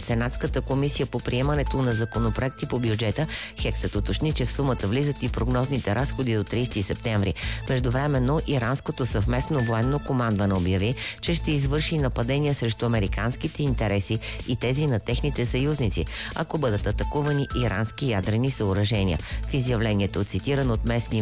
Сенатската комисия по приемането на законопроекти по бюджета, Хексът уточни, че в сумата влизат и прогнозните разходи до 30 септември. Междувременно иранското съвместно военно командване обяви, че ще извърши нападения срещу американските интереси и тези на техните съюзници, ако бъдат атакувани ирански ядрени съоръжения. В изявлението, цитиран от местни